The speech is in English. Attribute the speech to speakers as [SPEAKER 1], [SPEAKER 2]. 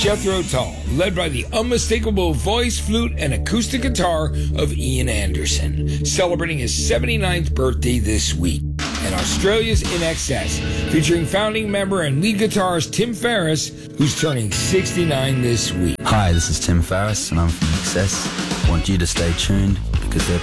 [SPEAKER 1] Jethro Tull, led by the unmistakable voice, flute, and acoustic guitar of Ian Anderson, celebrating his 79th birthday this week. And Australia's In Excess, featuring founding member and lead guitarist Tim Ferriss, who's turning 69 this week.
[SPEAKER 2] Hi, this is Tim Ferriss, and I'm from Excess. I want you to stay tuned because they're